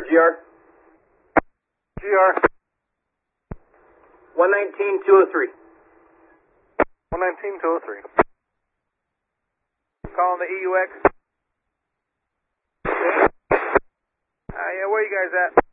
GR. GR. 119-203. 119-203. Calling the EUX. Yeah, where you guys at?